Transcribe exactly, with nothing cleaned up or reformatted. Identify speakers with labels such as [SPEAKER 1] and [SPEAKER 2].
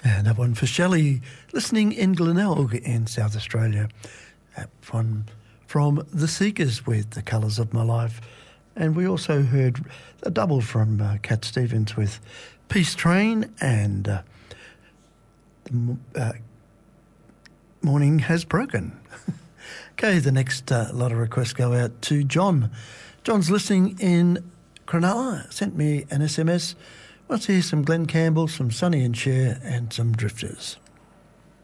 [SPEAKER 1] And that one for Shelley, listening in Glenelg in South Australia. That one from The Seekers with The Colours of My Life. And we also heard a double from uh, Cat Stevens with Peace Train and uh, the, uh, Morning Has Broken. Okay, the next uh, lot of requests go out to John. John's listening in Cronulla, sent me an S M S. Wants to hear some Glenn Campbell, some Sonny and Cher, and some Drifters.